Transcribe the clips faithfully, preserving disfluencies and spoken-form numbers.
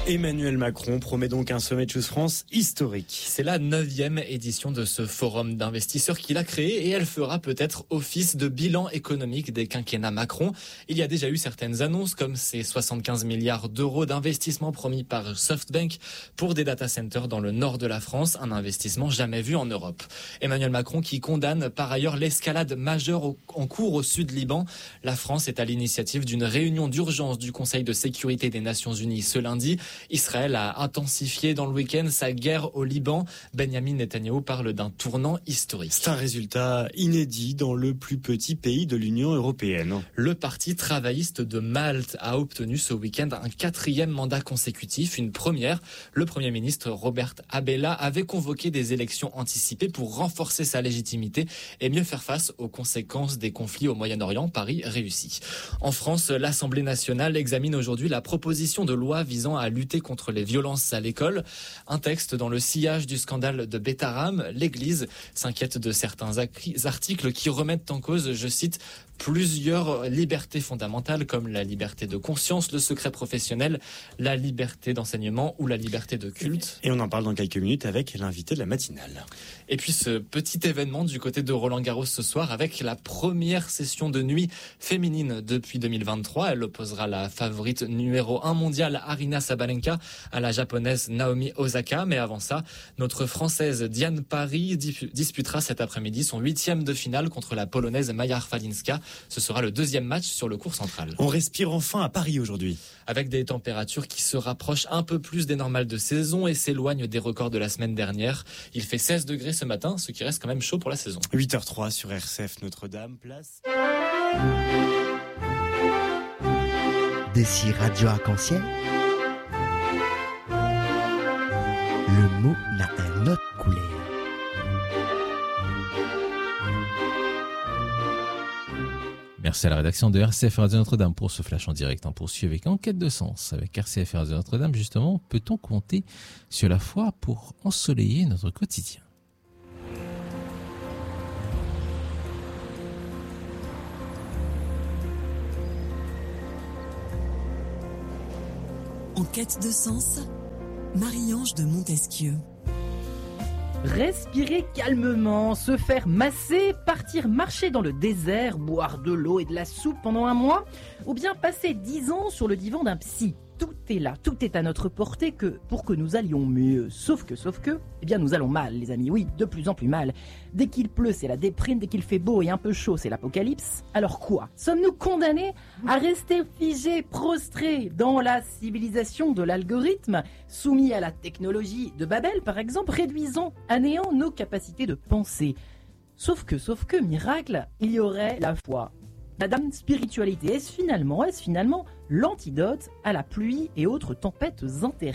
Emmanuel Macron promet donc un sommet de Choose France historique. C'est la neuvième édition de ce forum d'investisseurs qu'il a créé et elle fera peut-être office de bilan économique des quinquennats Macron. Il y a déjà eu certaines annonces comme ces soixante-quinze milliards d'euros d'investissement promis par SoftBank pour des data centers dans le nord de la France, un investissement jamais vu en Europe. Emmanuel Macron qui condamne par ailleurs l'escalade majeure au, en cours au sud Liban. La France est à l'initiative d'une réunion d'urgence du Conseil de sécurité des Nations Unies ce lundi. Israël a intensifié dans le week-end sa guerre au Liban. Benjamin Netanyahou parle d'un tournant historique. C'est un résultat inédit dans le plus petit pays de l'Union européenne. Le parti travailliste de Malte a obtenu ce week-end un quatrième mandat consécutif, une première. Le Premier ministre Robert Abela avait convoqué des élections anticipées pour renforcer sa légitimité et mieux faire face aux conséquences des conflits au Moyen-Orient. Pari réussi. En France, l'Assemblée nationale examine aujourd'hui la proposition de loi visant à lutter contre les violences à l'école. Un texte dans le sillage du scandale de Betaram. L'Église s'inquiète de certains articles qui remettent en cause, je cite, plusieurs libertés fondamentales comme la liberté de conscience, le secret professionnel, la liberté d'enseignement ou la liberté de culte. Et on en parle dans quelques minutes avec l'invité de la matinale. Et puis ce petit événement du côté de Roland Garros ce soir avec la première session de nuit féminine depuis deux mille vingt-trois. Elle opposera la favorite numéro un mondiale Aryna Sabalenka à la japonaise Naomi Osaka. Mais avant ça, notre française Diane Parry disputera cet après-midi son huitième de finale contre la polonaise Maja Falinska. Ce sera le deuxième match sur le court central. On respire enfin à Paris aujourd'hui. Avec des températures qui se rapprochent un peu plus des normales de saison et s'éloignent des records de la semaine dernière. Il fait seize degrés ce matin, ce qui reste quand même chaud pour la saison. huit heures zéro trois sur R C F Notre-Dame, place. D'ici Radio Arc-en-Ciel, le mot n'a un autre couleur. Merci à la rédaction de R C F Radio Notre-Dame pour ce flash en direct. On poursuit avec Enquête de sens. Avec R C F Radio Notre-Dame, justement, peut-on compter sur la foi pour ensoleiller notre quotidien ? En quête de sens, Marie-Ange de Montesquieu. Respirer calmement, se faire masser, partir marcher dans le désert, boire de l'eau et de la soupe pendant un mois, ou bien passer dix ans sur le divan d'un psy. Tout est là, tout est à notre portée que pour que nous allions mieux. Sauf que, sauf que, eh bien nous allons mal, les amis, oui, de plus en plus mal. Dès qu'il pleut, c'est la déprime, dès qu'il fait beau et un peu chaud, c'est l'apocalypse. Alors quoi ? Sommes-nous condamnés à rester figés, prostrés dans la civilisation de l'algorithme, soumis à la technologie de Babel, par exemple, réduisant à néant nos capacités de penser ? Sauf que, sauf que, miracle, il y aurait la foi. Madame Spiritualité, est-ce finalement, est-ce finalement l'antidote à la pluie et autres tempêtes intérieures ?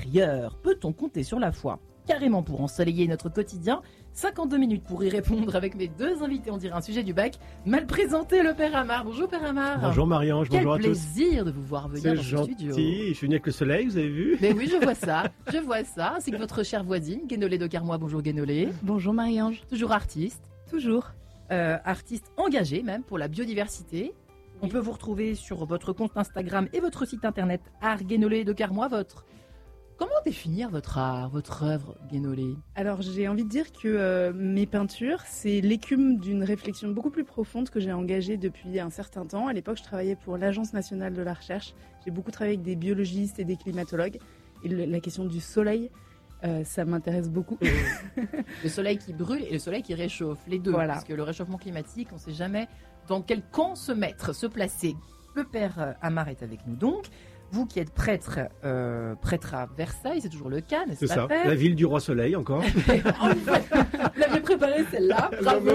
Peut-on compter sur la foi carrément pour ensoleiller notre quotidien ? cinquante-deux minutes pour y répondre avec mes deux invités. On dirait un sujet du bac. Mal présenté, le Père Amar. Bonjour Père Amar. Bonjour Marie-Ange, bonjour à tous. Quel plaisir de vous voir venir dans ce ce studio. C'est gentil, je suis venu avec le soleil, vous avez vu ? Mais oui, je vois ça, je vois ça. Ainsi que votre chère voisine, Guénolé de Carmois. Bonjour Guénolé. Bonjour Marie-Ange. Toujours artiste. Toujours. Euh, artiste engagé même pour la biodiversité. On peut vous retrouver sur votre compte Instagram et votre site internet Art Guénolé de Carmois. Votre... Comment définir votre art, votre œuvre, Guénolé ? Alors j'ai envie de dire que euh, mes peintures, c'est l'écume d'une réflexion beaucoup plus profonde que j'ai engagée depuis un certain temps. À l'époque, je travaillais pour l'Agence nationale de la recherche. J'ai beaucoup travaillé avec des biologistes et des climatologues. Et le, la question du soleil, Euh, ça m'intéresse beaucoup. Le soleil qui brûle et le soleil qui réchauffe, les deux. Voilà. Parce que le réchauffement climatique, on ne sait jamais dans quel camp se mettre, se placer. Le Père Amar est avec nous donc. Vous qui êtes prêtre, euh, prêtre à Versailles, c'est toujours le cas, n'est-ce c'est pas, ça, Père ? La ville du roi soleil encore. Vous l'avez préparée celle-là, bravo.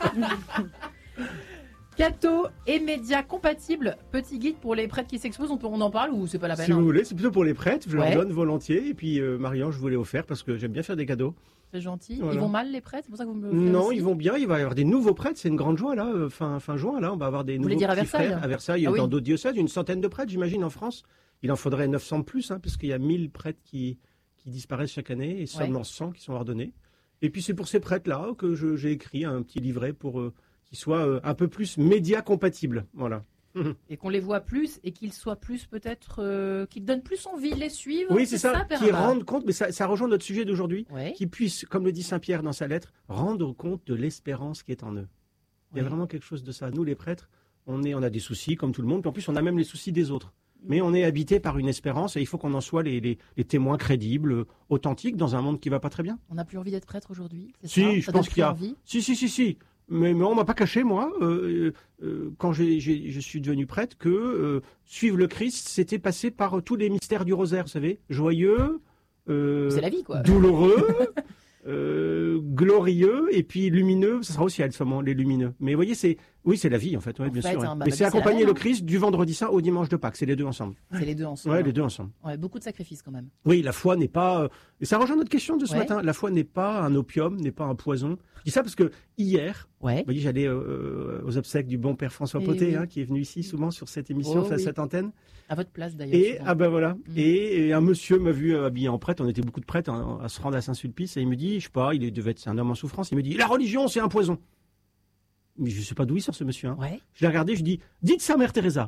Catho et médias compatibles, petit guide pour les prêtres qui s'exposent, on, peut, on en parle ou c'est pas la peine ? Si vous voulez, c'est plutôt pour les prêtres, je ouais. leur donne volontiers. Et puis euh, Marie-Ange, je vous l'ai offert parce que j'aime bien faire des cadeaux. C'est gentil. Voilà. Ils vont mal les prêtres, c'est pour ça que vous me le Non, aussi. ils vont bien, il va y avoir des nouveaux prêtres, c'est une grande joie là, euh, fin, fin juin là, on va avoir des vous nouveaux dire à petits Versailles frères à Versailles, ah, dans oui. d'autres diocèses, une centaine de prêtres j'imagine en France. Il en faudrait neuf cents de plus, hein, parce qu'il y a mille prêtres qui, qui disparaissent chaque année et seulement ouais. cent qui sont ordonnés. Et puis c'est pour ces prêtres-là que je, j'ai écrit un petit livret pour... Euh, qui soit euh, un peu plus média compatible, voilà. Mmh. et qu'on les voit plus et qu'ils soient plus peut-être, euh, qu'ils donnent plus envie de les suivre. Oui, c'est ça, Père qui Abba rendent compte, mais ça, ça rejoint notre sujet d'aujourd'hui, Ouais. qui puissent, comme le dit Saint Pierre dans sa lettre, rendre compte de l'espérance qui est en eux. Il y a Ouais. vraiment quelque chose de ça. Nous, les prêtres, on, est, on a des soucis comme tout le monde, puis en plus, on a même les soucis des autres. Mais on est habité par une espérance et il faut qu'on en soit les, les, les témoins crédibles, authentiques, dans un monde qui va pas très bien. On n'a plus envie d'être prêtre aujourd'hui. c'est Si, ça je Ça pense donne qu'il y a- plus envie Si, si, si, si. Mais, mais on m'a pas caché, moi, euh, euh, quand j'ai, j'ai, je suis devenu prêtre, que euh, suivre le Christ, c'était passer par euh, tous les mystères du rosaire, vous savez, joyeux, euh, C'est la vie, quoi. douloureux, euh, glorieux, et puis lumineux. Ça sera aussi à ce moment, les lumineux. Mais vous voyez, c'est, oui, c'est la vie, en fait, ouais, En bien fait, sûr. ouais. hein, bah, mais bah, c'est c'est accompagner la le même, hein. Christ du vendredi saint au dimanche de Pâques. C'est les deux ensemble. C'est les deux ensemble. Ouais, les deux ensemble. Ouais, beaucoup de sacrifices quand même. Oui, la foi n'est pas. euh, Et ça rejoint notre question de ce Ouais. matin. La foi n'est pas un opium, n'est pas un poison. Je dis ça parce que hier, Ouais. vous voyez, j'allais euh, aux obsèques du bon père François Eh Potet, oui. hein, qui est venu ici souvent sur cette émission, Oh sur oui. cette antenne. À votre place d'ailleurs. Et souvent. ah ben voilà. Mm. Et, et un monsieur m'a vu euh, habillé en prêtre. On était beaucoup de prêtres hein, à se rendre à Saint-Sulpice. Et il me dit, je sais pas, il devait être c'est un homme en souffrance. Il me dit, la religion, c'est un poison. Mais je sais pas d'où il sort ce monsieur. Hein. Ouais. Je l'ai regardé, je dis, dites ça, Mère Teresa.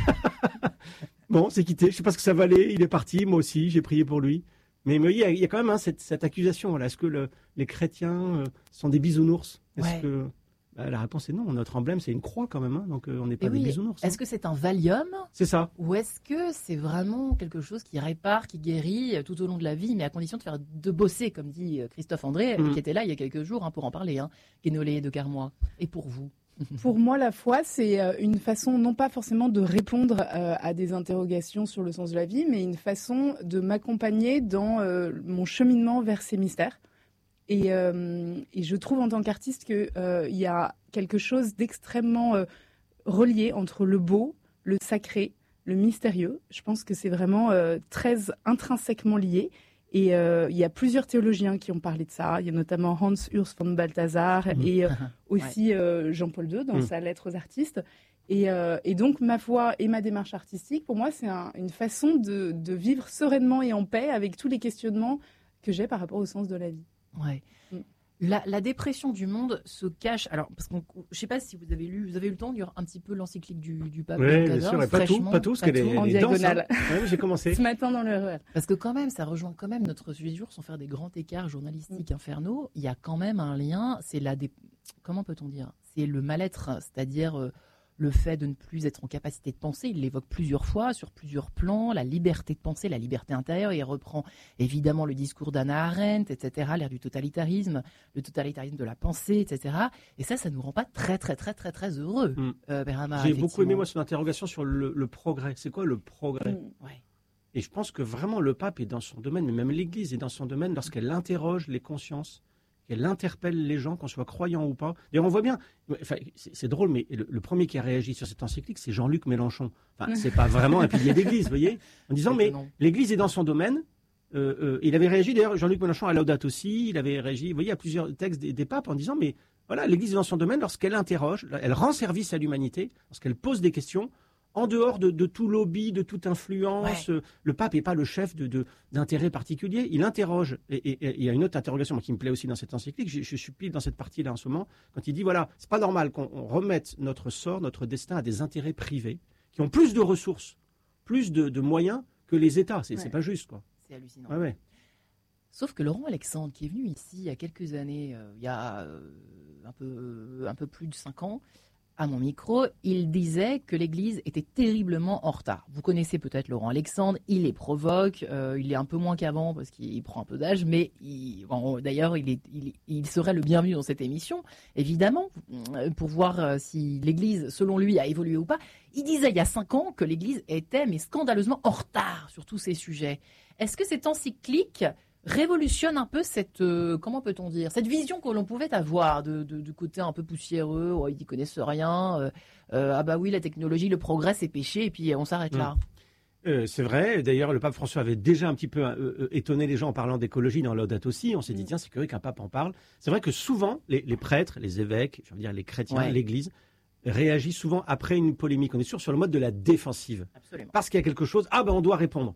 Bon, c'est quitté. Je sais pas ce que ça valait. Il est parti. Moi aussi, j'ai prié pour lui. Mais, mais il, y a, il y a quand même hein, cette, cette accusation. Voilà. Est-ce que le, les chrétiens euh, sont des bisounours? Est-ce Ouais. que bah, la réponse est non. Notre emblème, c'est une croix quand même. Hein, donc euh, on n'est pas Et des oui. bisounours. hein. Est-ce que c'est un Valium C'est ça. ou est-ce que c'est vraiment quelque chose qui répare, qui guérit euh, tout au long de la vie, mais à condition de faire de bosser, comme dit euh, Christophe André, euh, Mm. qui était là il y a quelques jours hein, pour en parler, hein, Guénolé de Carmois. Et pour vous? Pour moi, la foi, c'est euh, une façon non pas forcément de répondre euh, à des interrogations sur le sens de la vie, mais une façon de m'accompagner dans euh, mon cheminement vers ces mystères. Et, euh, et je trouve en tant qu'artiste qu'il euh, y a quelque chose d'extrêmement euh, relié entre le beau, le sacré, le mystérieux. Je pense que c'est vraiment euh, très intrinsèquement lié. Et euh, il y a plusieurs théologiens qui ont parlé de ça. Il y a notamment Hans Urs von Balthasar Mhm. et euh, aussi euh, Jean-Paul deux dans Mhm. sa lettre aux artistes. Et, euh, et donc ma foi et ma démarche artistique, pour moi, c'est un- une façon de, de vivre sereinement et en paix avec tous les questionnements que j'ai par rapport au sens de la vie. Ouais. Mm. La, la dépression du monde se cache. Alors, parce qu'on, je sais pas si vous avez lu, vous avez eu le temps de lire un petit peu l'encyclique du, du pape. Oui, Léon bien quatorze, sûr. Et pas tout, fraîchement, pas tout, parce qu'elle est, en elle est dense. diagonale. hein. Ouais, j'ai commencé. Ce matin dans le R E R. Parce que quand même, ça rejoint quand même notre sujet du jour, sans faire des grands écarts journalistiques infernaux. Il y a quand même un lien. C'est la dé... comment peut-on dire? C'est le mal-être, c'est-à-dire euh, le fait de ne plus être en capacité de penser. Il l'évoque plusieurs fois, sur plusieurs plans. La liberté de penser, la liberté intérieure. Il reprend évidemment le discours d'Hannah Arendt, et cetera. L'ère du totalitarisme, le totalitarisme de la pensée, et cetera. Et ça, ça nous rend pas très, très, très, très, très heureux. Mm. Euh, Berama, J'ai beaucoup aimé, effectivement. moi, son interrogation sur le, le progrès. C'est quoi le progrès? Mm. Ouais. Et je pense que vraiment le pape est dans son domaine, mais même l'Église est dans son domaine lorsqu'elle interroge les consciences, qu'elle interpelle les gens, qu'on soit croyant ou pas. D'ailleurs, on voit bien, enfin, c'est c'est drôle, mais le, le premier qui a réagi sur cette encyclique, c'est Jean-Luc Mélenchon. Enfin, c'est pas vraiment un pilier d'Église, vous voyez, en disant, mais Étonnant. l'Église est dans son domaine. Euh, euh, il avait réagi, d'ailleurs, Jean-Luc Mélenchon à Laudato aussi, il avait réagi, vous voyez, à plusieurs textes des, des papes en disant, mais voilà, l'Église est dans son domaine lorsqu'elle interroge, elle rend service à l'humanité, lorsqu'elle pose des questions, en dehors de, de tout lobby, de toute influence. Ouais. Euh, Le pape n'est pas le chef de, de, d'intérêt particulier, il interroge. Et, et- et il y a une autre interrogation moi, qui me plaît aussi dans cette encyclique, je, je suis pile dans cette partie-là en ce moment, quand il dit, voilà, c'est pas normal qu'on on remette notre sort, notre destin à des intérêts privés, qui ont plus de ressources, plus de, de moyens que les États. C'est Ouais. c'est pas juste, quoi. C'est hallucinant. Ouais, ouais. Sauf que Laurent Alexandre, qui est venu ici il y a quelques années, euh, il y a euh, un, peu, un peu plus de cinq ans, à mon micro, il disait que l'Église était terriblement en retard. Vous connaissez peut-être Laurent Alexandre, il les provoque, euh, il est un peu moins qu'avant parce qu'il prend un peu d'âge, mais il- bon, d'ailleurs, il, est, il, il serait le bienvenu dans cette émission, évidemment, euh, pour voir euh, si l'Église, selon lui, a évolué ou pas. Il disait il y a cinq ans que l'Église était mais scandaleusement en retard sur tous ces sujets. Est-ce que cette encyclique révolutionne un peu cette, euh, comment peut-on dire, cette vision que l'on pouvait avoir de, de- du côté un peu poussiéreux, oh, ils n'y connaissent rien, euh, euh, ah bah oui, la technologie, le progrès, c'est péché, et puis on s'arrête là. Euh, c'est vrai. D'ailleurs, le pape François avait déjà un petit peu euh, euh, étonné les gens en parlant d'écologie dans Laudato aussi. On s'est dit, Mm. tiens, c'est curieux qu'un pape en parle. C'est vrai que souvent, les, les prêtres, les évêques, je veux dire les chrétiens, Ouais. l'Église, réagissent souvent après une polémique. On est sûr sur le mode de la défensive. Absolument. Parce qu'il y a quelque chose, ah ben on doit répondre.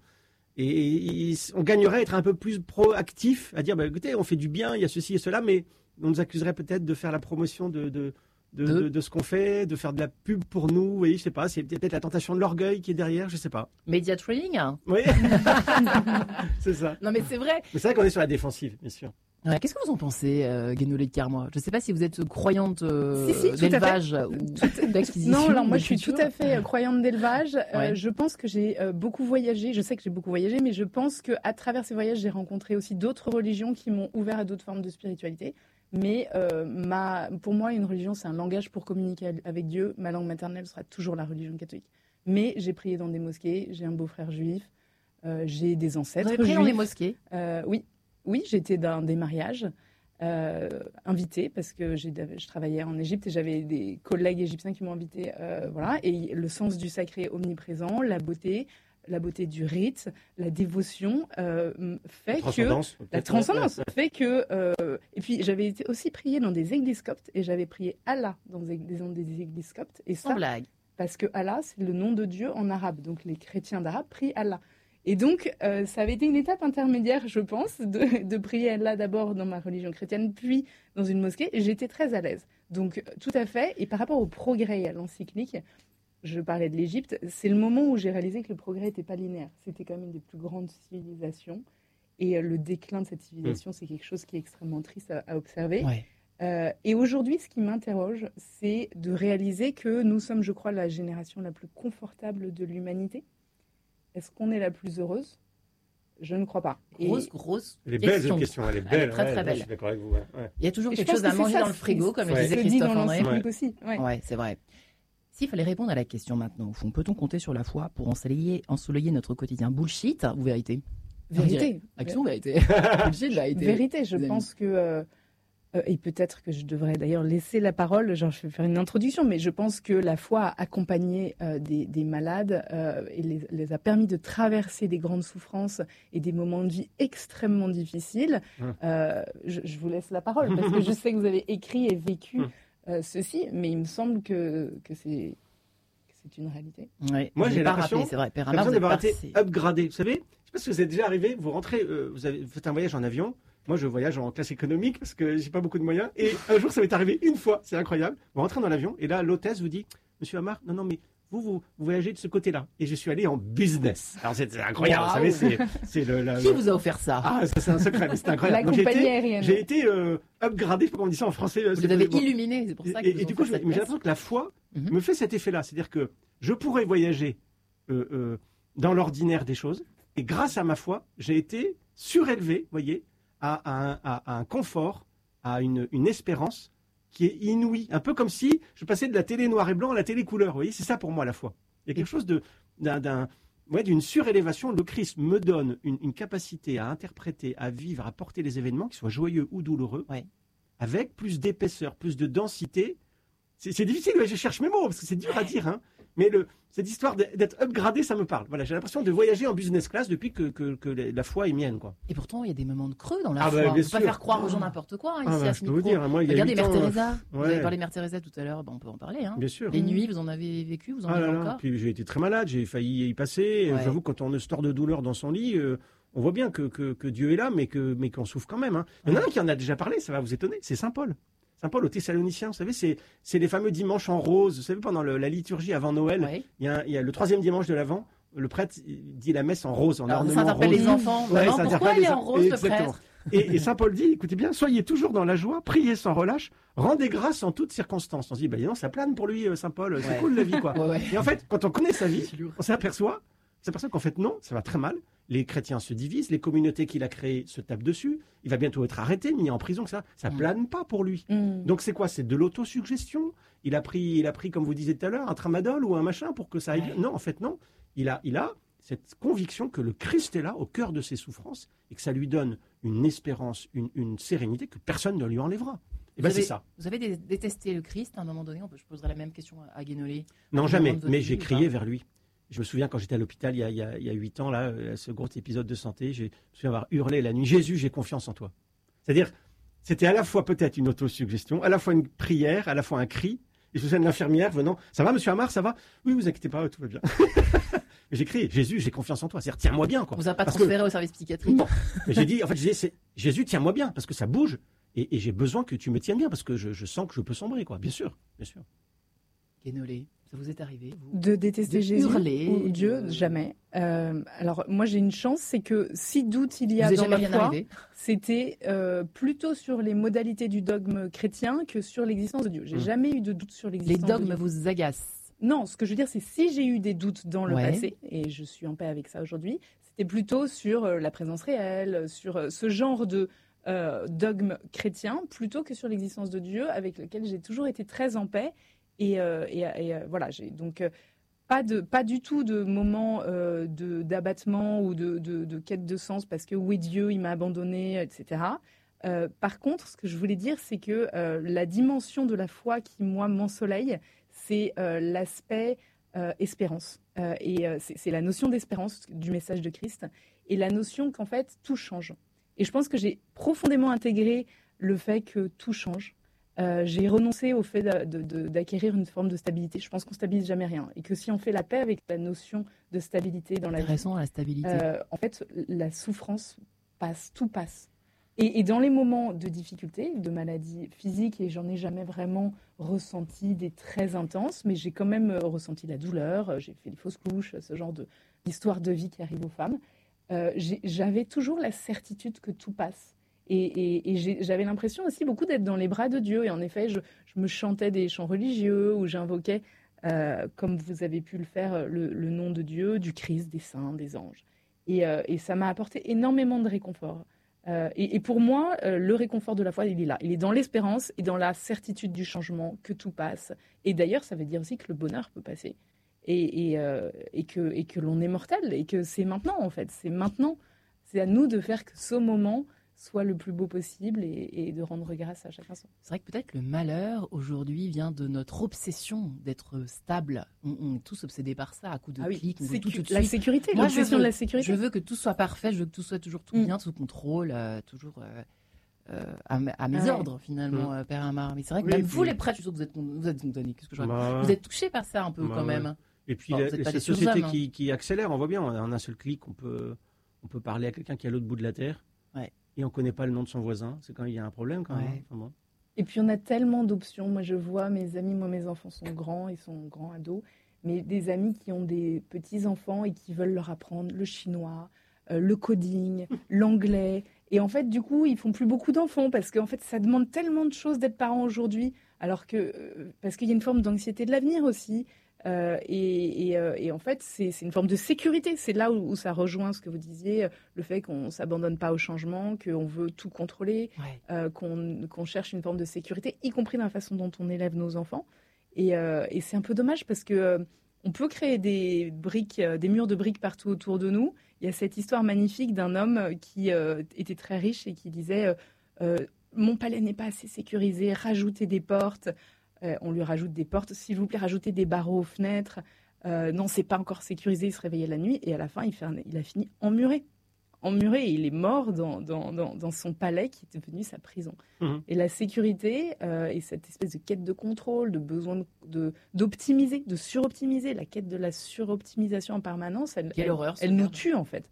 Et, et on gagnerait à être un peu plus proactif, à dire, bah, écoutez, on fait du bien, il y a ceci et cela, mais on nous accuserait peut-être de faire la promotion de, de, de, De- de, de ce qu'on fait, de faire de la pub pour nous. Vous voyez, je sais pas, c'est peut-être la tentation de l'orgueil qui est derrière, je sais pas. Media training. Oui, c'est ça. Non mais c'est vrai. Mais c'est vrai qu'on est sur la défensive, bien sûr. Ouais, qu'est-ce que vous en pensez, euh, Guénolé de Carmois? Je ne sais pas si vous êtes croyante euh, Si, si, tout à fait. d'élevage ou d'acquisition. Non, alors moi de je suis culture. tout à fait euh, croyante d'élevage. Euh, Ouais. je pense que j'ai euh, beaucoup voyagé. Je sais que j'ai beaucoup voyagé, mais je pense qu'à travers ces voyages, j'ai rencontré aussi d'autres religions qui m'ont ouvert à d'autres formes de spiritualité. Mais euh, ma, pour moi, une religion, c'est un langage pour communiquer avec Dieu. Ma langue maternelle sera toujours la religion catholique. Mais j'ai prié dans des mosquées, j'ai un beau-frère juif, euh, j'ai des Vous ancêtres avez pris juifs. dans les mosquées? Euh, oui, oui, j'étais dans des mariages euh, invitée parce que j'ai, je travaillais en Égypte et j'avais des collègues égyptiens qui m'ont invitée. Euh, voilà, et le sens du sacré est omniprésent, la beauté, la beauté du rite, la dévotion euh, fait que Transcendance. la peut-être. transcendance fait que euh, et puis j'avais été aussi priée dans des églises coptes et j'avais prié Allah dans des, dans des églises coptes et Sans ça blague. parce que Allah, c'est le nom de Dieu en arabe. Donc les chrétiens d'arabe prient Allah. Et donc, euh, ça avait été une étape intermédiaire, je pense, de, de prier Allah d'abord dans ma religion chrétienne, puis dans une mosquée. Et j'étais très à l'aise. Donc, tout à fait. Et par rapport au progrès et à l'encyclique, je parlais de l'Égypte, c'est le moment où j'ai réalisé que le progrès n'était pas linéaire. C'était quand même une des plus grandes civilisations. Et euh, le déclin de cette civilisation, c'est quelque chose qui est extrêmement triste à, à observer. Ouais. Euh, et aujourd'hui, ce qui m'interroge, c'est de réaliser que nous sommes, je crois, la génération la plus confortable de l'humanité. Est-ce qu'on est la plus heureuse? Je ne crois pas. Et Grosse, grosse Elle est belle question. cette question, elle est Elle est belle. très, ouais, très ouais, belle. Je suis d'accord avec vous. ouais, ouais. Il y a toujours et je quelque chose pense à que c'est manger ça, dans le frigo, c'est- comme Ouais. le disait se dit dans Christophe André. l'encyclique aussi. Ouais. Ouais, c'est vrai. S'il fallait répondre à la question maintenant, au fond, peut-on compter sur la foi pour ensoleiller, ensoleiller notre quotidien? Bullshit ou vérité? Vérité. Action, vérité. Bullshit, vérité. Vérité, je Les amis. pense que, euh, euh, et peut-être que je devrais d'ailleurs laisser la parole, genre je vais faire une introduction, mais je pense que la foi a accompagné euh, des, des malades euh, et les, les a permis de traverser des grandes souffrances et des moments de vie extrêmement difficiles. Hum. Euh, je, je vous laisse la parole parce que je sais que vous avez écrit et vécu Hum. euh, ceci, mais il me semble que, que c'est que c'est une réalité. Ouais, Moi, je j'ai l'ai pas l'impression- rappelé, c'est vrai. J'ai Péramar, l'impression vous êtes d'avoir été passé. upgradé. Vous savez, je sais pas si vous êtes déjà arrivé, vous rentrez, euh, vous avez fait un voyage en avion. Moi, je voyage en classe économique parce que j'ai pas beaucoup de moyens. Et un jour, ça m'est arrivé une fois, c'est incroyable. Vous rentrez dans l'avion et là, l'hôtesse vous dit, Monsieur Amar, non, non, mais vous, vous, vous voyagez de ce côté-là. Et je suis allé en business. Alors, c'est c'est incroyable, Waouh. vous savez, c'est, c'est le, la- Qui vous a offert ça? Ah, ça, c'est un secret, mais c'est incroyable. La Donc, j'ai compagnie été, aérienne. j'ai été euh, upgradé, je sais pas comment on dit ça en français. euh, Vous c'est- l'avez bon. illuminé, c'est pour ça que Et, vous et ont du coup, fait je- cette mais j'ai place. l'impression que la foi Mhm. me fait cet effet-là. C'est-à-dire que je pourrais voyager euh, euh, dans l'ordinaire des choses, et grâce à ma foi, j'ai été surélevé, vous voyez, à, à un, à- à un confort, à une, une espérance qui est inouïe. Un peu comme si je passais de la télé noir et blanc à la télé couleur. Vous voyez, c'est ça pour moi la foi. Il y a quelque chose de, d'un, d'un- ouais, d'une surélévation. Le Christ me donne une, une capacité à interpréter, à vivre, à porter les événements, qu'ils soient joyeux ou douloureux, Ouais. avec plus d'épaisseur, plus de densité. C'est, c'est difficile, ouais, je cherche mes mots, parce que c'est dur à dire, hein. Mais le, cette histoire d'être upgradé, ça me parle. Voilà, j'ai l'impression de voyager en business class depuis que, que, que la foi est mienne, quoi. Et pourtant, il y a des moments de creux dans la Ah bah, foi. On bien ne peut pas sûr. faire croire aux gens n'importe quoi hein, Ah ici bah, à je ce peux vous micro. dire, hein, moi, il y a Regardez huit Mère ans, Teresa. Vous ouais. avez parlé de Mère Teresa tout à l'heure, bah, on peut en parler. Hein. Bien sûr. Les nuits, vous en avez vécu, vous en Ah avez là là, encore? puis j'ai été très malade, j'ai failli y passer. Ouais. J'avoue, quand on ne sort de douleur dans son lit, euh, on voit bien que, que, que Dieu est là, mais que mais qu'on souffre quand même. Hein. Il y en a un qui en a déjà parlé, ça va vous étonner, c'est Saint Paul. Saint Paul aux Thessaloniciens, vous savez, c'est, c'est les fameux dimanches en rose. Vous savez, pendant le- la liturgie avant Noël, Ouais. il, y a, il y a le troisième dimanche de l'Avent, le prêtre dit la messe en rose, en Alors, ça ornement interpelle rose. les enfants. Ouais, Maman, ça pourquoi interpelle il les est en enfants. rose, le Exactement. prêtre? Et, et Saint Paul dit, écoutez bien, soyez toujours dans la joie, priez sans relâche, rendez grâce en toutes circonstances. On se dit, bah, dis donc, ça plane pour lui, euh, Saint Paul, c'est Ouais. cool la vie, quoi. Ouais, ouais. Et en fait, quand on connaît sa vie, on s'aperçoit, on s'aperçoit qu'en fait, non, ça va très mal. Les chrétiens se divisent, les communautés qu'il a créées se tapent dessus. Il va bientôt être arrêté, mis en prison, que ça, ça Mm. plane pas pour lui. Mm. Donc c'est quoi? C'est de l'autosuggestion. Il a pris, il a pris, comme vous disiez tout à l'heure, un tramadol ou un machin pour que ça aille. Ouais. Non, en fait, non. Il a, il a cette conviction que le Christ est là, au cœur de ses souffrances, et que ça lui donne une espérance, une, une sérénité que personne ne lui enlèvera. Et ben Vous c'est avez- ça. Vous avez dé- détesté le Christ à un moment donné? On peut- Je poserai la même question à- à Guénolé. Non, Au jamais. moment de votre Mais vie, j'ai ou crié pas vers lui. Je me souviens quand j'étais à l'hôpital il y a, il y a, il y a huit ans, là, euh, ce gros épisode de santé, j'ai- je me souviens avoir hurlé la nuit, Jésus, j'ai confiance en toi. C'est-à-dire, c'était à la fois peut-être une autosuggestion, à la fois une prière, à la fois un cri. Et je me souviens de l'infirmière venant, ça va, monsieur Amar, ça va? Oui, vous inquiétez pas, tout va bien. Mais j'ai crié, Jésus, j'ai confiance en toi. C'est-à-dire, tiens-moi bien, quoi. On vous a pas Parce transféré au service psychiatrique? Non. Mais j'ai dit, en fait, j'ai dit, c'est, Jésus, tiens-moi bien, parce que ça bouge. et, et j'ai besoin que tu me tiennes bien parce que je, je sens que je peux sombrer, quoi. Bien sûr, bien sûr. Guénolé, ça vous est arrivé vous De détester De Jésus hurler, ou Dieu, de- jamais. Euh, alors moi j'ai une chance, c'est que si doute il y a Vous est dans jamais ma rien foi, arrivé. c'était euh, plutôt sur les modalités du dogme chrétien que sur l'existence de Dieu. J'ai Mmh. jamais eu de doute sur Les l'existence de dogmes Dieu. vous agacent. Non, ce que je veux dire, c'est si j'ai eu des doutes dans le Ouais. passé, et je suis en paix avec ça aujourd'hui, c'était plutôt sur euh, la présence réelle, sur euh, ce genre de euh, dogme chrétien, plutôt que sur l'existence de Dieu, avec lequel j'ai toujours été très en paix. Et, euh, et, et, euh, voilà, j'ai donc euh, pas de pas du tout de moment euh, de d'abattement ou de, de, de quête de sens parce que où est Dieu, il m'a abandonné, et cetera. Euh, par contre, ce que je voulais dire, c'est que euh, la dimension de la foi qui moi m'ensoleille, c'est euh, l'aspect euh, espérance. Euh, et euh, c'est c'est la notion d'espérance du message de Christ et la notion qu'en fait tout change. Et je pense que j'ai profondément intégré le fait que tout change. Euh, j'ai renoncé au fait de- de- de- d'acquérir une forme de stabilité. Je pense qu'on stabilise jamais rien et que si on fait la paix avec la notion de stabilité dans la vie, Intéressant, la stabilité. euh, en fait, la souffrance passe, tout passe. Et, et dans les moments de difficulté, de maladie physique, et j'en ai jamais vraiment ressenti des très intenses, mais j'ai quand même euh, ressenti la douleur, euh, j'ai fait des fausses couches, ce genre de- d'histoire de vie qui arrive aux femmes. Euh, j'ai- j'avais toujours la certitude que tout passe. Et, et- et j'ai- j'avais l'impression aussi beaucoup d'être dans les bras de Dieu. Et en effet, je, je me chantais des chants religieux où j'invoquais, euh, comme vous avez pu le faire, le, le nom de Dieu, du Christ, des saints, des anges. Et, euh, et ça m'a apporté énormément de réconfort. Euh, et, et pour moi, euh, le réconfort de la foi, il est là. Il est dans l'espérance et dans la certitude du changement, que tout passe. Et d'ailleurs, ça veut dire aussi que le bonheur peut passer. Et, et, euh, et que, et que l'on est mortel. Et que c'est maintenant, en fait. C'est maintenant. C'est à nous de faire que ce moment soit le plus beau possible et, et de rendre grâce à chacun son. C'est vrai que peut-être le malheur aujourd'hui vient de notre obsession d'être stable. On, on est tous obsédés par ça, à coups de clics, on veut tout tout de la suite. sécurité, Moi, je l'obsession veux, de la sécurité. je veux que tout soit parfait, je veux que tout soit toujours tout Mm. bien, sous contrôle, euh, toujours euh, euh, à, m- à mes Ah ouais. ordres finalement, Mm. euh, Père Amar. Mais c'est vrai que Oui, même et vous, puis- les prêtres, je suis sûr que vous êtes, con- vous êtes condamnés. Qu'est-ce que je raconte Bah, Vous êtes touchés par ça un peu Bah quand ouais. même. Et puis Bon, la, vous êtes pas cette des société surhommes, hein. qui, qui accélère, on voit bien, en un seul clic, on peut, on peut parler à quelqu'un qui est à l'autre bout de la Terre. Ouais. Et on ne connaît pas le nom de son voisin. C'est quand il y a un problème quand même. Ouais. Enfin bon. Et puis on a tellement d'options. Moi, je vois mes amis, moi mes enfants sont grands, ils sont grands ados, mais des amis qui ont des petits enfants et qui veulent leur apprendre le chinois, euh, le coding, l'anglais. Et en fait, du coup, ils font plus beaucoup d'enfants parce qu'en fait, ça demande tellement de choses d'être parent aujourd'hui, alors que euh, parce qu'il y a une forme d'anxiété de l'avenir aussi. Euh, et, et, euh, et en fait, c'est c'est une forme de sécurité. C'est là où, où ça rejoint ce que vous disiez, euh, le fait qu'on s'abandonne pas au changement, qu'on veut tout contrôler, Ouais. euh, qu'on qu'on cherche une forme de sécurité, y compris dans la façon dont on élève nos enfants. Et, euh, et c'est un peu dommage parce que euh, on peut créer des briques, euh, des murs de briques partout autour de nous. Il y a cette histoire magnifique d'un homme euh, qui euh, était très riche et qui disait euh, euh, mon palais n'est pas assez sécurisé, rajoutez des portes. Euh, on lui rajoute des portes, s'il vous plaît, rajoutez des barreaux aux fenêtres. Euh, non, c'est pas encore sécurisé, il se réveillait la nuit et à la fin, il, fait un- il a fini emmuré. Emmuré et il est mort dans, dans, dans, dans son palais qui est devenu sa prison. Mhm. Et la sécurité euh, et cette espèce de quête de contrôle, de besoin de- de- d'optimiser, de, suroptimiser, la quête de la suroptimisation en permanence, elle, Quelle elle, horreur, ce elle nous verbe. tue en fait.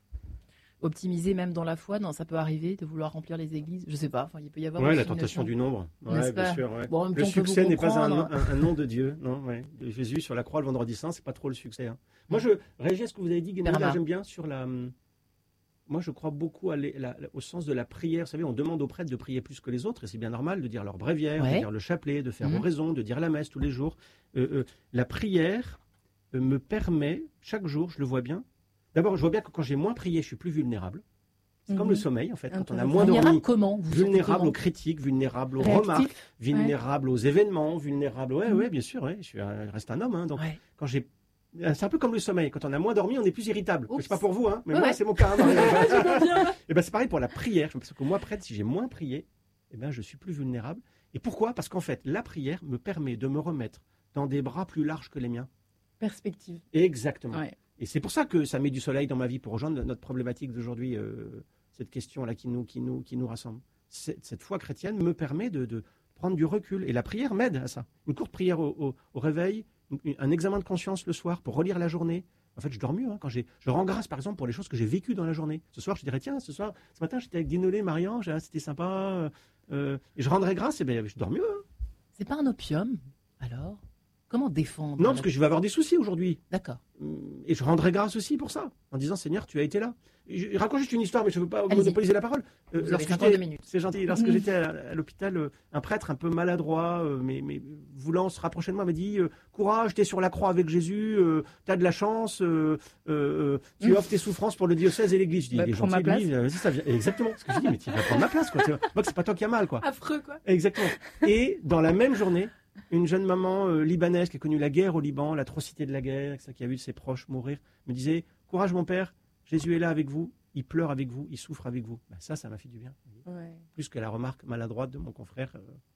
Optimiser même dans la foi, non, ça peut arriver de vouloir remplir les églises. Je sais pas, enfin, il peut y avoir Ouais, aussi la une tentation notion- du nombre. N'est-ce Ouais, bien pas sûr. Ouais. Bon, en même Le temps, on peut vous succès n'est pas un, comprendre. un- un nom de Dieu. Non, ouais. Jésus sur la croix le vendredi saint, c'est pas trop le succès. hein. Moi, je réagis à ce que vous avez dit, Guénolé, là, Bernard. j'aime bien sur la. hum, Moi, je crois beaucoup à l'é- la- la- au sens de la prière. Vous savez, on demande aux prêtres de prier plus que les autres, et c'est bien normal de dire leur bréviaire, Ouais. de dire le chapelet, de faire Mhm. oraison, de dire la messe tous les jours. Euh, euh, la prière euh, me permet, chaque jour, je le vois bien. D'abord, je vois bien que quand j'ai moins prié, je suis plus vulnérable. C'est comme Mhm. le sommeil, en fait. Quand on a Intéressant. moins Vulnérable dormi, comment vous vous sentez vulnérable comment aux critiques, vulnérable aux Réactif. remarques, vulnérable aux événements, vulnérable. Ouais, Mhm. ouais, bien sûr. Ouais. Je suis un- je reste un homme. hein, donc, Ouais. quand j'ai. C'est un peu comme le sommeil. Quand on a moins dormi, on est plus irritable. Oups. Je sais pas pour vous, hein, mais Ouais, moi, ouais. c'est mon cas. hein, Marie. Et ben, c'est pareil pour la prière. Parce que moi, prêtre, si j'ai moins prié, eh ben, je suis plus vulnérable. Et pourquoi ? Parce qu'en fait, la prière me permet de me remettre dans des bras plus larges que les miens. Perspective. Exactement. Ouais. Et c'est pour ça que ça met du soleil dans ma vie pour rejoindre notre problématique d'aujourd'hui, euh, cette question-là qui nous, qui nous, qui nous rassemble. Cette, cette foi chrétienne me permet de, de prendre du recul. Et la prière m'aide à ça. Une courte prière au, au- au réveil, une- un examen de conscience le soir pour relire la journée. En fait, je dors mieux hein, quand j'ai. Je rends grâce, par exemple, pour les choses que j'ai vécues dans la journée. Ce soir, je dirais tiens, ce soir, ce matin, j'étais avec Guénolé, Marie-Ange, ah, c'était sympa. Euh, et je rendrai grâce, et bien je dors mieux. Hein. C'est pas un opium, alors? Comment défendre? Non, parce que je vais avoir des soucis aujourd'hui. D'accord. Et je rendrai grâce aussi pour ça, en disant Seigneur, tu as été là. Je raconte juste une histoire, mais je ne veux pas Allez-y. monopoliser la parole. Euh, Vous lorsque avez cinquante-deux j'étais- minutes. C'est gentil. Lorsque j'étais à, à l'hôpital, euh, un prêtre un peu maladroit, euh, mais, mais voulant se rapprocher de moi, m'a dit euh, courage, t'es sur la croix avec Jésus, euh, t'as de la chance, euh, euh, tu offres tes souffrances pour le diocèse et l'Église. Je dis, Bah, il est prends gentil, ma lui, place. euh, c'est ça, exactement. Ce que je dis, mais tu vas prendre ma place, quoi. Tu vois. Moi, c'est pas toi qui as mal, quoi. Affreux, quoi. Exactement. Et dans la même journée, une jeune maman euh, libanaise qui a connu la guerre au Liban, l'atrocité de la guerre, qui a vu ses proches mourir, me disait courage, mon père, Jésus est là avec vous, il pleure avec vous, il souffre avec vous. Ben, ça, ça m'a fait du bien. Ouais. Plus que la remarque maladroite de mon confrère euh,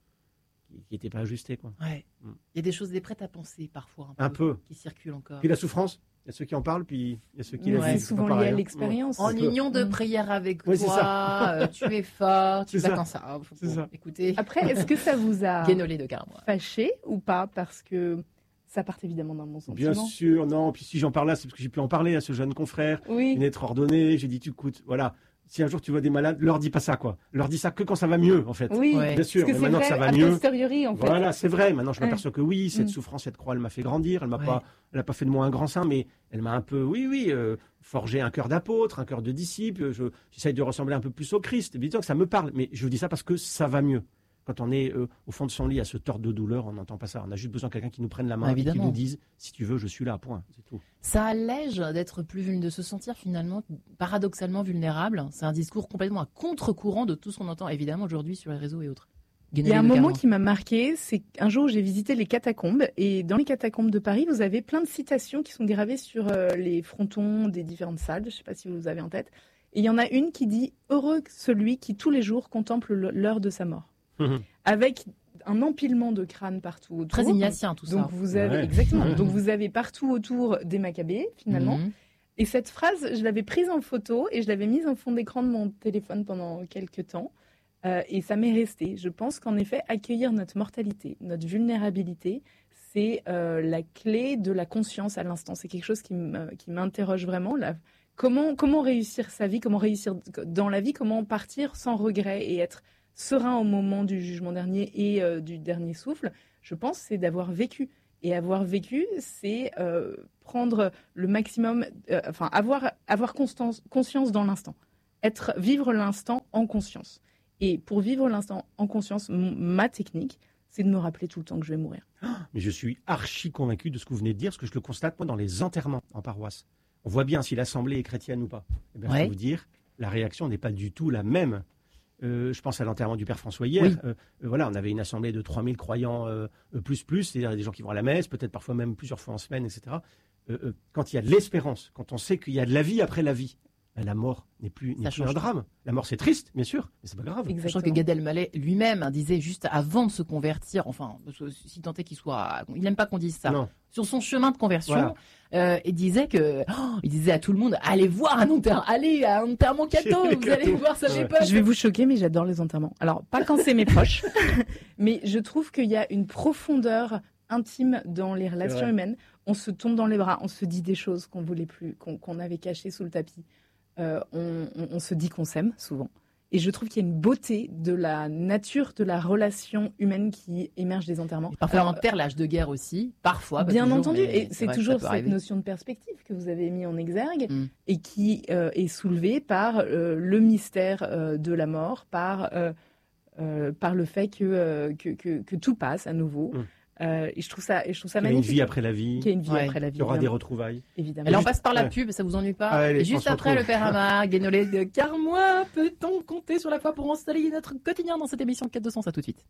qui n'était pas ajustée. Quoi. Ouais. Mm. Il y a des choses des prêtes à penser parfois. Un peu. Qui circulent encore. Puis la souffrance, il y a ceux qui en parlent, puis il y a ceux qui la Ouais, vivent. C'est c'est pas souvent lié pareil, à hein. l'expérience. En Un peu. union de Mm. prière avec Oui, c'est toi, euh, tu es fort, tu C'est vas ça. quand ça. Faut- C'est faut- ça. Écoutez, Après, est-ce que ça vous a Guénolé de Carmois. fâché ou pas? Parce que ça part évidemment d'un bon sentiment. Bien sûr, non. Puis si j'en parle là, c'est parce que j'ai pu en parler à ce jeune confrère. Oui. Il est être ordonné. J'ai dit, tu écoutes, voilà. Si un jour tu vois des malades, leur dis pas ça, quoi. Leur dis ça que quand ça va mieux, en fait. Oui, Ouais. Bien sûr, parce que mais c'est maintenant vrai que ça va a mieux. posteriori, en fait. Voilà, c'est vrai. Maintenant, je Ouais. m'aperçois que oui, cette Mm. souffrance, cette croix, elle m'a fait grandir. Elle m'a Ouais. pas, elle a pas fait de moi un grand saint, mais elle m'a un peu, oui, oui, euh, forgé un cœur d'apôtre, un cœur de disciple. Je, j'essaye de ressembler un peu plus au Christ. Évidemment que ça me parle, mais je vous dis ça parce que ça va mieux. Quand on est euh, au fond de son lit à se tordre de douleur, on n'entend pas ça. On a juste besoin de quelqu'un qui nous prenne la main, Ah, et qui évidemment. nous dise, si tu veux, je suis là, point. C'est tout. Ça allège d'être plus vulnérable, de se sentir finalement paradoxalement vulnérable. C'est un discours complètement à contre-courant de tout ce qu'on entend évidemment aujourd'hui sur les réseaux et autres. Il y a un moment qui m'a marqué, c'est qu'un jour j'ai visité les catacombes et dans les catacombes de Paris, vous avez plein de citations qui sont gravées sur euh, les frontons des différentes salles. Je ne sais pas si vous avez en tête. Et il y en a une qui dit « Heureux celui qui tous les jours contemple le- l'heure de sa mort ». Avec un empilement de crânes partout autour. Très ignatien tout ça. Donc vous avez Ouais. exactement. Ouais. Donc vous avez partout autour des Maccabées finalement. Mhm. Et cette phrase, je l'avais prise en photo et je l'avais mise en fond d'écran de mon téléphone pendant quelques temps. Euh, et ça m'est resté. Je pense qu'en effet, accueillir notre mortalité, notre vulnérabilité, c'est euh, la clé de la conscience à l'instant. C'est quelque chose qui me- qui m'interroge vraiment. Là. Comment, comment réussir sa vie, comment réussir dans la vie, comment partir sans regret et être serein au moment du jugement dernier et euh, du dernier souffle, je pense, c'est d'avoir vécu. Et avoir vécu, c'est euh, prendre le maximum, euh, enfin avoir, avoir constance, conscience dans l'instant. Être, vivre l'instant en conscience. Et pour vivre l'instant en conscience, m- ma technique, c'est de me rappeler tout le temps que je vais mourir. Mais je suis archi convaincu de ce que vous venez de dire, parce que je le constate, moi, dans les enterrements en paroisse. On voit bien si l'assemblée est chrétienne ou pas. Eh bien, je Ouais. peux vous dire, la réaction n'est pas du tout la même. Euh, je pense à l'enterrement du Père François hier. Oui. Euh, euh, voilà, on avait une assemblée de trois mille croyants euh, euh, plus plus, c'est-à-dire des gens qui vont à la messe, peut-être parfois même plusieurs fois en semaine, et cetera. Euh, euh, quand il y a de l'espérance, quand on sait qu'il y a de la vie après la vie, ben, la mort n'est plus, n'est Ça plus un change tout. drame. La mort, c'est triste, bien sûr, mais c'est pas grave. Sachant que Gad Elmaleh lui-même hein, disait juste avant de se convertir, enfin, si tant est qu'il soit, il n'aime pas qu'on dise ça, Non. sur son chemin de conversion, Voilà. euh, il disait que, oh, il disait à tout le monde, allez voir un enterrement, allez à un enterrement catho, Les vous allez cathos. voir, ça fait Ouais. peur. Je vais vous choquer, mais j'adore les enterrements. Alors, pas quand c'est mes proches, mais je trouve qu'il y a une profondeur intime dans les relations vrai. humaines. On se tombe dans les bras, on se dit des choses qu'on voulait plus, qu'on qu'on avait cachées sous le tapis. Euh, on, on- on se dit qu'on s'aime souvent. Et je trouve qu'il y a une beauté de la nature de la relation humaine qui émerge des enterrements. Et parfois Alors, on enterre l'âge de guerre aussi, parfois. pas bien toujours, entendu, mais et c'est vrai, toujours ça peut cette arriver. notion de perspective que vous avez mis en exergue Mm. et qui euh, est soulevée par euh, le mystère euh, de la mort, par, euh, euh, par le fait que, euh, que, que, que tout passe à nouveau. Mm. Euh, et je trouve ça, et je trouve ça Il y a une magnifique. vie après la vie, Qu'il y a une vie Ouais. après la vie. il y aura des évidemment. retrouvailles. évidemment. Alors on Juste- passe par la ouais. pub, ça vous ennuie pas? Allez, Et on juste se après retrouve. le Père Amar, Guénolé de Carmois, peut-on compter sur la foi pour installer notre quotidien dans cette émission Quête de sens? À tout de suite.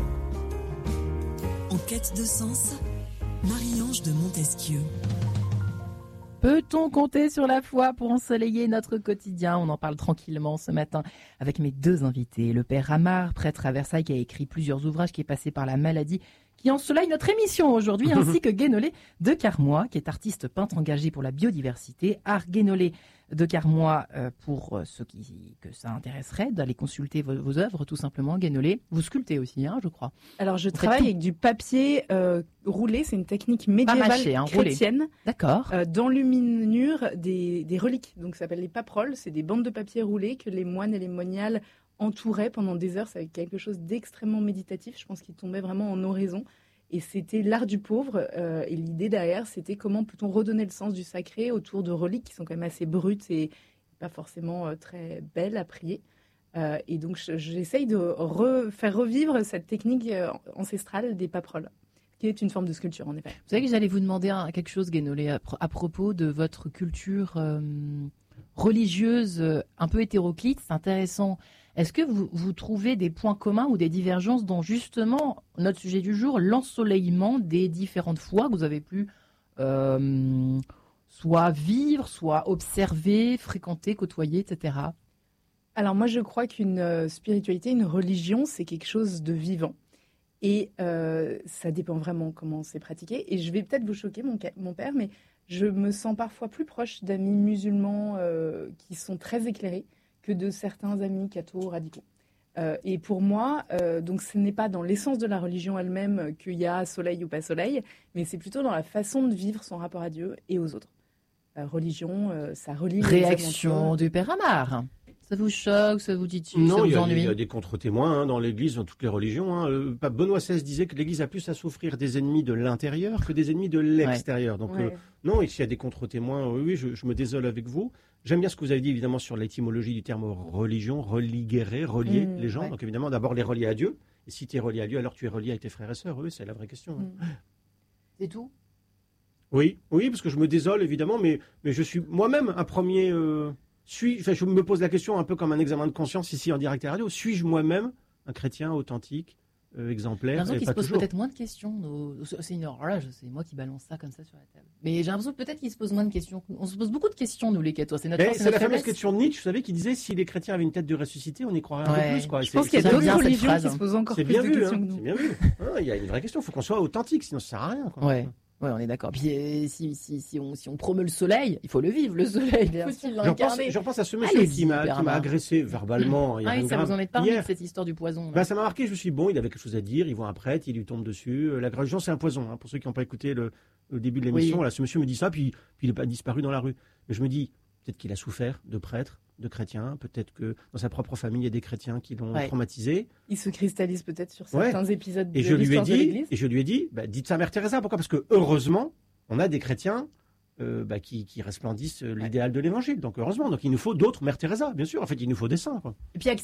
En quête de sens, Marie-Ange de Montesquieu. Peut-on compter sur la foi pour ensoleiller notre quotidien? On en parle tranquillement ce matin avec mes deux invités. Le Père Amar, prêtre à Versailles, qui a écrit plusieurs ouvrages, qui est passé par la maladie, qui ensoleille notre émission aujourd'hui, ainsi que Guénolé de Carmois, qui est artiste peintre engagé pour la biodiversité. Art Guénolé de Carmois, euh, pour euh, ceux qui, que ça intéresserait, d'aller consulter vos, vos œuvres, tout simplement. Guénolé, vous sculptez aussi, hein, je crois. Alors je faites travaille tout. avec du papier euh, roulé, c'est une technique médiévale mâché, hein, roulé. chrétienne. D'accord. Euh, d'enluminure des, des reliques. Donc ça s'appelle les paperoles. C'est des bandes de papier roulées que les moines et les moniales entourait pendant des heures. C'est quelque chose d'extrêmement méditatif. Je pense qu'il tombait vraiment en oraison. Et c'était l'art du pauvre. Euh, et l'idée derrière, c'était comment peut-on redonner le sens du sacré autour de reliques qui sont quand même assez brutes et pas forcément euh, très belles à prier. Euh, et donc, je, j'essaye de re, faire revivre cette technique euh, ancestrale des paperoles, qui est une forme de sculpture, en effet. Vous savez que j'allais vous demander un- quelque chose, Guénolé, à, pro- à propos de votre culture euh, religieuse euh, un peu hétéroclite. C'est intéressant. Est-ce que vous, vous trouvez des points communs ou des divergences dans justement notre sujet du jour, l'ensoleillement des différentes fois que vous avez pu euh, soit vivre, soit observer, fréquenter, côtoyer, et cetera. Alors moi, je crois qu'une euh, spiritualité, une religion, c'est quelque chose de vivant. Et euh, ça dépend vraiment comment c'est pratiqué. Et je vais peut-être vous choquer, mon, ca- mon père, mais je me sens parfois plus proche d'amis musulmans euh, qui sont très éclairés que de certains amis cathos radicaux. Euh, et pour moi, euh, donc ce n'est pas dans l'essence de la religion elle-même qu'il y a soleil ou pas soleil, mais c'est plutôt dans la façon de vivre son rapport à Dieu et aux autres. La religion, euh, ça relie les Réaction hommes entre eux. du père Amar. Ça vous choque, ça vous titille, ça Non, il y, vous a, ennuie? il y a des contre-témoins hein, dans l'Église, dans toutes les religions. Hein. Le pape Benoît seize disait que l'Église a plus à souffrir des ennemis de l'intérieur que des ennemis de l'extérieur. Donc Ouais. euh, non, ici il y a des contre-témoins. Oui, oui, je, je me désole avec vous. J'aime bien ce que vous avez dit évidemment sur l'étymologie du terme religion, religere, relier Mmh, les gens. ouais. Donc évidemment, d'abord les relier à Dieu. Et si tu es relié à Dieu, alors tu es relié avec tes frères et sœurs. Oui, c'est la vraie question. hein. Mm. C'est tout? Oui, oui, parce que je me désole évidemment, mais, mais je suis moi-même un premier. Euh, suis, enfin, je me pose la question un peu comme un examen de conscience ici en direct à radio. Suis-je moi-même un chrétien authentique, euh, J'ai exemplaire l'impression et qu'il se pas pose toujours. peut-être moins de questions. Nos... C'est une horreur, là, je- c'est moi qui balance ça comme ça sur la table. Mais j'ai l'impression peut-être qu'il se pose moins de questions. On se pose beaucoup de questions, nous, les cathos. C'est notre Eh, force, c'est notre la fameuse faiblesse. question de Nietzsche, vous savez, qui disait si les chrétiens avaient une tête de ressuscité, on y croirait un Ouais. peu plus. Quoi. Je C'est- pense qu'il y a c'est bien d'autres bien, cette religions phrase, qui hein. se posent encore C'est plus bien de vu, questions hein, que nous. c'est bien vu. Hein, Il y a une vraie question, il faut qu'on soit authentique, sinon ça sert à rien. Quoi. Ouais. Ouais, on est d'accord. Puis euh, si, si, si, on, si on promeut le soleil, il faut le vivre, le soleil. Bien Faut-il Je repense, l'incarner? je repense à ce monsieur Allez-y, qui m'a qui m'a Bernard. agressé verbalement. il y a Ah rien oui, de ça grave. vous en est parlé Hier. de cette histoire du poison. là. Bah, ça m'a marqué, je me suis dit, bon, il avait quelque chose à dire, il voit un prêtre, il lui tombe dessus. Euh, La religion, c'est un poison. hein. Pour ceux qui n'ont pas écouté le, le début de l'émission, Oui. là, ce monsieur me dit ça, puis, puis il n'est pas disparu dans la rue. Mais je me dis, peut-être qu'il a souffert de prêtres, de chrétiens, peut-être que dans sa propre famille, il y a des chrétiens qui l'ont Ouais. traumatisé. Il se cristallise peut-être sur Ouais. certains épisodes Et de je lui ai l'histoire de dit, l'Église. et je lui ai dit, bah, dites ça à Mère Teresa. Pourquoi? Parce que heureusement, on a des chrétiens euh, bah, qui, qui resplendissent euh, l'idéal de l'Évangile. Donc heureusement, donc il nous faut d'autres Mère Teresa, bien sûr. En fait, il nous faut des saints. Quoi. Et puis